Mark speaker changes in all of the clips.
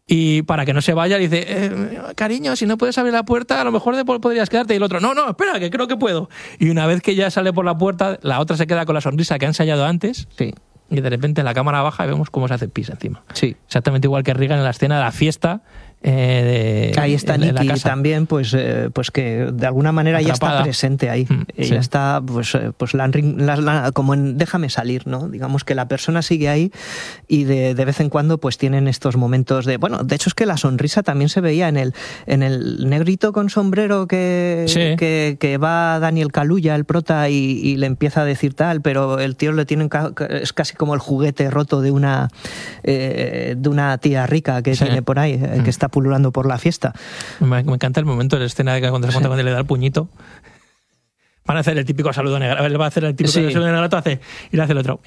Speaker 1: Y para que no se vaya, le dice, cariño, si no puedes abrir la puerta, a lo mejor podrías quedarte. Y el otro, no, espera, que creo que puedo. Y una vez que ya sale por la puerta, la otra se queda con la sonrisa que ha ensayado antes.
Speaker 2: Sí.
Speaker 1: Y de repente la cámara baja y vemos cómo se hace pis encima.
Speaker 2: Sí.
Speaker 1: Exactamente igual que Regan en la escena de la fiesta.
Speaker 2: Ahí está
Speaker 1: en
Speaker 2: Nikki también, pues que de alguna manera
Speaker 1: atrapada.
Speaker 2: Ya está presente ahí. Ella está, pues como en Déjame salir, ¿no? Digamos que la persona sigue ahí y de vez en cuando pues tienen estos momentos de... Bueno, de hecho es que la sonrisa también se veía en el negrito con sombrero que va Daniel Kaluuya, el prota, y le empieza a decir tal, pero el tío le tiene es casi como el juguete roto de una tía rica que tiene por ahí, que está pululando por la fiesta.
Speaker 1: Me encanta el momento de la escena de cuando se monta cuando le da el puñito. Van a hacer el típico saludo negro. Él va a hacer el típico saludo negro, y le hace el otro.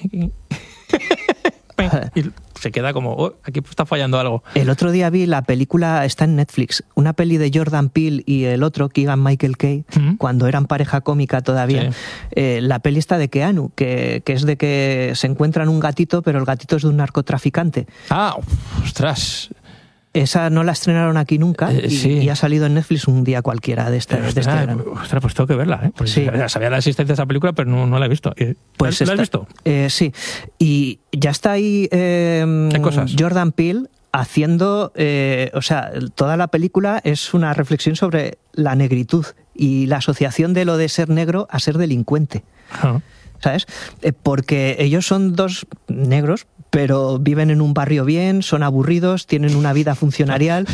Speaker 1: Y se queda como, aquí está fallando algo.
Speaker 2: El otro día vi la película, está en Netflix, una peli de Jordan Peele y el otro, Keegan-Michael Kay, cuando eran pareja cómica todavía. Sí. La peli está de Keanu, que es de que se encuentran un gatito, pero el gatito es de un narcotraficante.
Speaker 1: Ah, ostras.
Speaker 2: Esa no la estrenaron aquí nunca y ha salido en Netflix un día cualquiera de este verano.
Speaker 1: Ostras, pues tengo que verla, ¿eh? Pues
Speaker 2: sí.
Speaker 1: Sabía la existencia de esa película, pero no la he visto.
Speaker 2: Pues
Speaker 1: ¿La has visto?
Speaker 2: Sí. Y ya está ahí Jordan Peele haciendo... o sea, toda la película es una reflexión sobre la negritud y la asociación de lo de ser negro a ser delincuente.
Speaker 1: Uh-huh.
Speaker 2: ¿Sabes? Porque ellos son dos negros, pero viven en un barrio bien, son aburridos, tienen una vida funcionarial,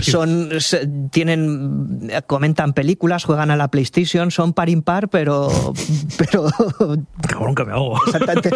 Speaker 2: comentan películas, juegan a la PlayStation, son par impar, pero
Speaker 1: cabrón que me hago.
Speaker 2: Exactamente.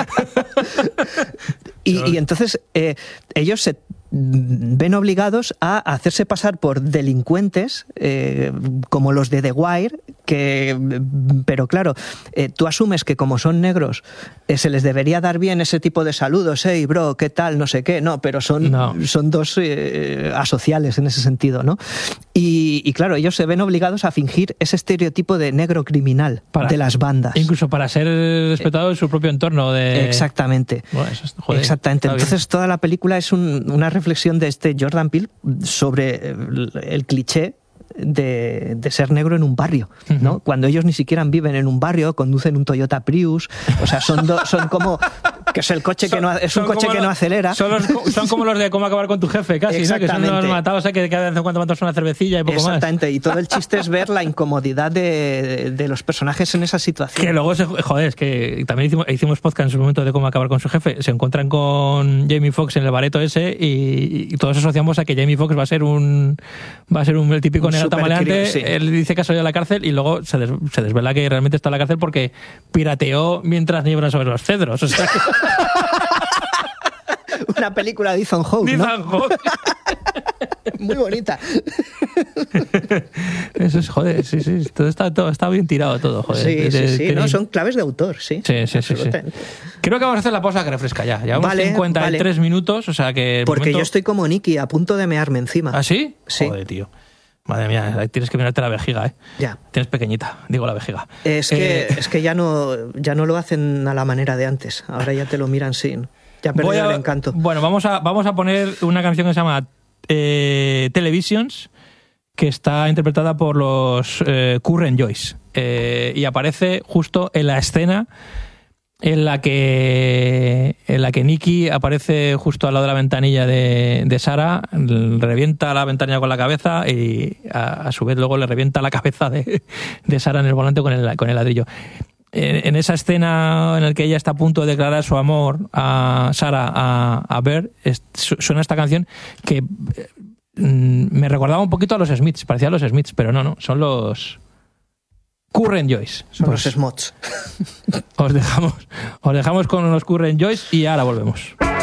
Speaker 2: y entonces ellos se ven obligados a hacerse pasar por delincuentes como los de The Wire, pero claro, tú asumes que como son negros se les debería dar bien ese tipo de saludos, hey bro, ¿qué tal? No sé qué, no, pero son dos asociales en ese sentido, ¿no? Y claro, ellos se ven obligados a fingir ese estereotipo de negro criminal de las bandas.
Speaker 1: Incluso para ser respetado en su propio entorno.
Speaker 2: Exactamente.
Speaker 1: Bueno, joder,
Speaker 2: exactamente. Entonces toda la película es una reflexión de este Jordan Peele sobre el cliché de ser negro en un barrio, ¿no? Uh-huh. Cuando ellos ni siquiera viven en un barrio, conducen un Toyota Prius, o sea, son como que es el coche que no acelera.
Speaker 1: Son como los de Cómo acabar con tu jefe, casi, ¿no? Que son los matados, que cada vez en cuando matas una cervecilla y poco más.
Speaker 2: Exactamente, y todo el chiste es ver la incomodidad de los personajes en esa situación.
Speaker 1: Que luego, es que también hicimos podcast en su momento de Cómo acabar con su jefe. Se encuentran con Jamie Foxx en el bareto ese y todos asociamos a que Jamie Foxx va a ser el típico negro tamaleante. Sí. Él dice que ha salido de la cárcel y luego se desvela que realmente está en la cárcel porque pirateó mientras nieblan sobre los cedros. O sea que...
Speaker 2: Una película de Ethan Hawke, ¿no?
Speaker 1: Ethan Hawke.
Speaker 2: Muy bonita.
Speaker 1: Eso es, joder, sí. Todo está bien tirado todo, joder.
Speaker 2: Sí. No, son claves de autor, sí.
Speaker 1: Sí. Creo que vamos a hacer la pausa que refresca ya. Llevamos 53 minutos, o sea que...
Speaker 2: Porque yo estoy como Nicky, a punto de mearme encima.
Speaker 1: ¿Ah, sí?
Speaker 2: Sí.
Speaker 1: Joder, tío. Madre mía, tienes que mirarte la vejiga, ¿eh?
Speaker 2: Ya.
Speaker 1: Tienes pequeñita, digo la vejiga.
Speaker 2: Es que ya no lo hacen a la manera de antes. Ahora ya te lo miran sin... Ya perdió el encanto.
Speaker 1: Bueno, vamos a poner una canción que se llama Televisions, que está interpretada por los Current Joys. Y aparece justo en la escena en la que Nicky aparece justo al lado de la ventanilla de Sarah, revienta la ventanilla con la cabeza y a su vez luego le revienta la cabeza de Sarah en el volante con el ladrillo. En esa escena en la que ella está a punto de declarar su amor a Sarah, a Bear, suena esta canción que me recordaba un poquito a los Smiths, parecía a los Smiths, pero no, son los Current Joys.
Speaker 2: Son los Smots.
Speaker 1: Os dejamos con los Current Joys y ahora volvemos.